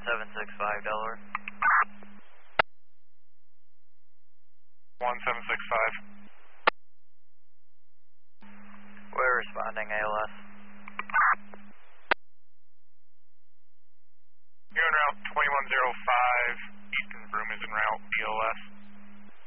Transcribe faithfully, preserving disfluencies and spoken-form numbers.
seven six five, Delaware. one seven six five. We're responding, A L S. You're en route twenty-one oh five, Eastern Broome is en route, B L S.